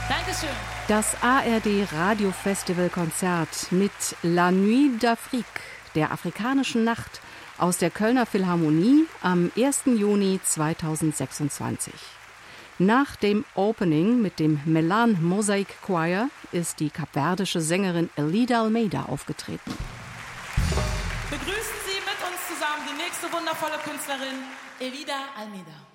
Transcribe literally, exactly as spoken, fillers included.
Dankeschön. Das A R D-Radio-Festival-Konzert mit La Nuit d'Afrique, der afrikanischen Nacht, aus der Kölner Philharmonie am ersten Juni zweitausendsechsundzwanzig. Nach dem Opening mit dem Melan Mosaic Choir ist die kapverdische Sängerin Elida Almeida aufgetreten. Begrüßen Sie mit uns zusammen die nächste wundervolle Künstlerin, Elida Almeida.